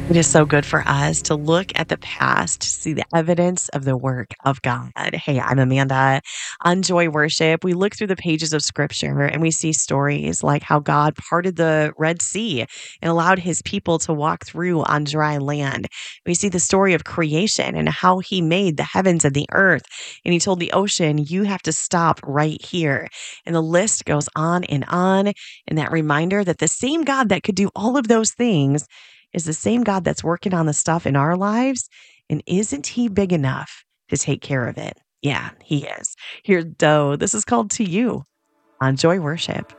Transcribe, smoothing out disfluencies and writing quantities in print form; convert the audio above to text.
It is so good for us to look at the past to see the evidence of the work of God. Hey, I'm Amanda. On Joy Worship, we look through the pages of scripture and we see stories like how God parted the Red Sea and allowed his people to walk through on dry land. We see the story of creation and how he made the heavens and the earth. And he told the ocean, you have to stop right here. And the list goes on and on. And that reminder that the same God that could do all of those things is the same God that's working on the stuff in our lives. And isn't he big enough to take care of it? Yeah, he is. Here's Doe. This is called To You on Joy Worship.